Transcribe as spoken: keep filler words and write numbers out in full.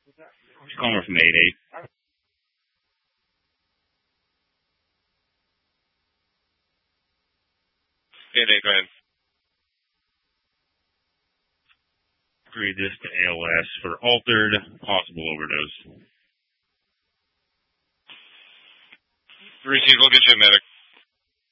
Just calling her from eight eight. eight eight, go ahead. Read this to A L S for altered possible overdose. Received, we'll get you a medic.